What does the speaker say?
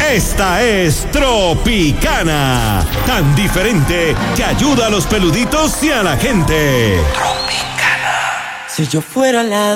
Esta es Tropicana, tan diferente que ayuda a los peluditos y a la gente. Tropicana. Si yo fuera la